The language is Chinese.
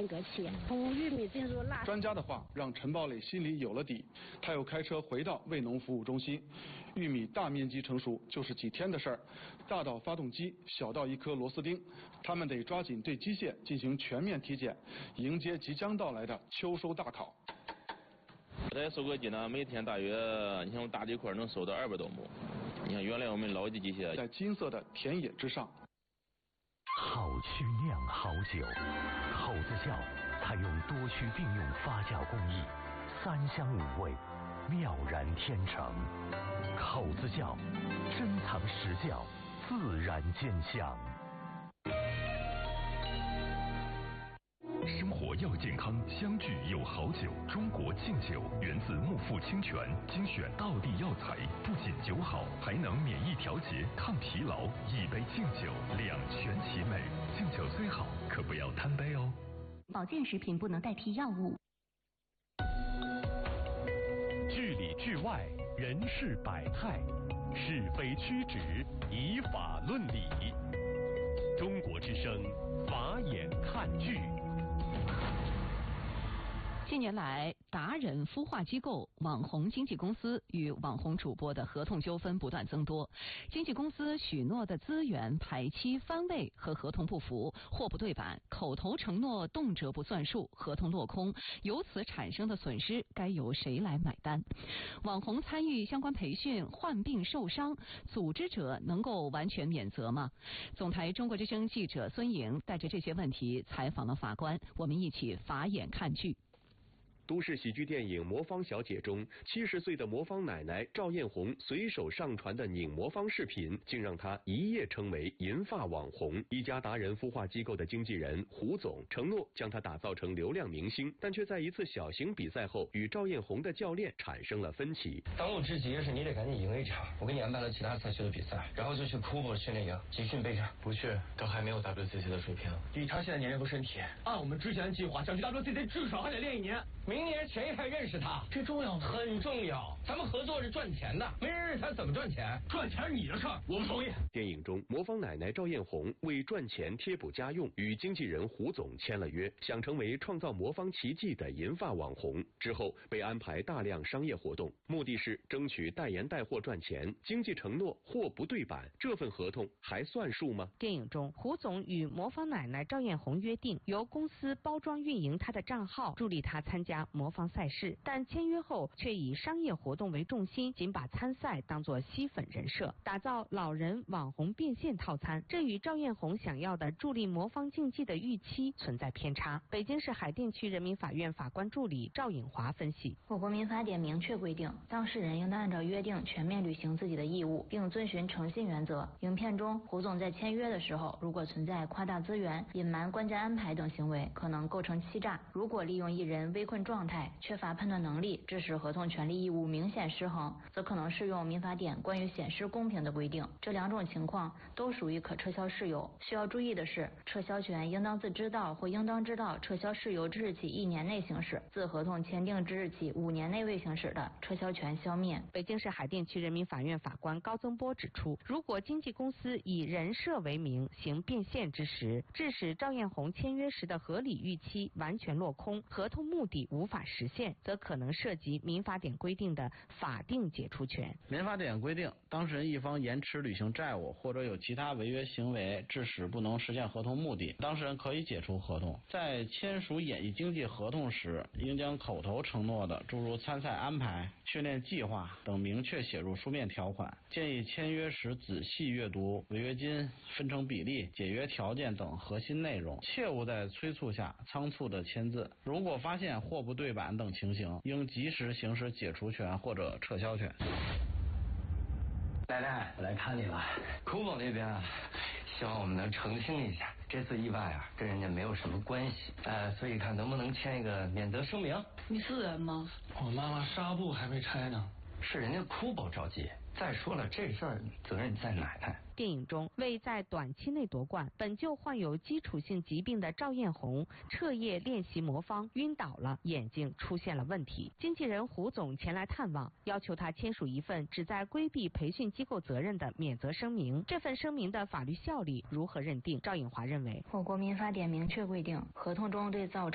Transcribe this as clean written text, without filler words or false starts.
间隔期。从玉米进入腊。 专家的话让陈宝磊心里有了底，他又开车回到卫农服务中心。玉米大面积成熟就是几天的事儿，大到发动机，小到一颗螺丝钉，他们得抓紧对机械进行全面体检，迎接即将到来的秋收大考。 这收割机呢，每天大约你像我大的一块能收到200多亩。你看原来我们老的机械在金色的田野之上。 好曲酿好酒，口子窖采用多区并用发酵工艺，3香5味，妙然天成。口子窖珍藏实窖，自然见香。 生活要健康，相聚有好酒。中国敬酒源自木富清泉，精选道地药材，不仅酒好，还能免疫调节、抗疲劳。一杯敬酒，两全其美。敬酒虽好，可不要贪杯哦。 保健食品不能代替药物。 剧里剧外，人事百态，是非曲直，以法论理。中国之声，法眼看剧。 近年来，达人孵化机构、网红经纪公司与网红主播的合同纠纷不断增多。经纪公司许诺的资源排期翻位和合同不符，货不对版，口头承诺动辄不算数，合同落空，由此产生的损失该由谁来买单？网红参与相关培训患病受伤，组织者能够完全免责吗？总台中国之声记者孙颖带着这些问题采访了法官，我们一起法眼看剧。 都市喜剧电影《魔方小姐》中，70岁的魔方奶奶赵艳红随手上传的拧魔方视频，竟让她一夜成为银发网红。一家达人孵化机构的经纪人胡总承诺将她打造成流量明星，但却在一次小型比赛后与赵艳红的教练产生了分歧。 当务之急是你得赶紧赢一场，我给你安排了其他赛区的比赛，然后就去库珀训练营集训备战。 不去，都还没有 WCC 的水平。 以他现在年龄和身体，按我们之前的计划，想去 WCC 至少还得练1年。明年前一台认识他，这重要吗？很重要。咱们合作是赚钱的，没人认识他怎么赚钱？赚钱是你的事儿，我不同意。 电影中，魔方奶奶赵艳红为赚钱贴补家用，与经纪人胡总签了约，想成为创造魔方奇迹的银发网红。之后被安排大量商业活动，目的是争取代言带货赚钱。经济承诺货不对版，这份合同还算数吗？ 电影中，胡总与魔方奶奶赵艳红约定，由公司包装运营他的账号，助力他参加魔方赛事，但签约后却以商业活动为重心，仅把参赛当作吸粉人设，打造老人网红变现套餐，这与赵艳红想要的助力魔方竞技的预期存在偏差。北京市海淀区人民法院法官助理赵颖华分析， 我国民法典明确规定，当事人应当按照约定全面履行自己的义务，并遵循诚信原则。影片中，胡总在签约的时候，如果存在夸大资源、隐瞒关键安排等行为，可能构成欺诈。如果利用一人危困状态、缺乏判断能力，致使合同权利义务明显失衡，则可能适用民法典关于显失公平的规定。这2种情况都属于可撤销事由。需要注意的是，撤销权应当自知道或应当知道撤销事由之日起1年内行使，自合同签订之日起5年内未行使的，撤销权消灭。 北京市海淀区人民法院法官高增波指出，如果经纪公司以人设为名行变现之时，致使赵艳红签约时的合理预期完全落空，合同目的无法实现，则可能涉及民法典规定的法定解除权。 民法典规定，当事人一方延迟履行债务或者有其他违约行为，致使不能实现合同目的，当事人可以解除合同。在签署演艺经纪合同时，应将口头承诺的诸如参赛安排、训练计划等明确写入书面条款。建议签约时仔细阅读违约金、分成比例、解约条件等核心内容，切勿在催促下仓促的签字。如果发现货不对版等情形，应及时行使解除权或者撤销权。 奶奶，我来看你了。库珀那边啊，希望我们能澄清一下，这次意外啊跟人家没有什么关系，所以看能不能签一个免责声明。 你是人吗？ 我妈妈纱布还没拆呢。 是人家库珀着急。再说了，这事儿责任在奶奶。 电影中，为在短期内夺冠，本就患有基础性疾病的赵艳红彻夜练习魔方，晕倒了，眼睛出现了问题。经纪人胡总前来探望，要求他签署一份旨在规避培训机构责任的免责声明。这份声明的法律效力如何认定？赵颖华认为， 我国民法典明确规定，合同中对造成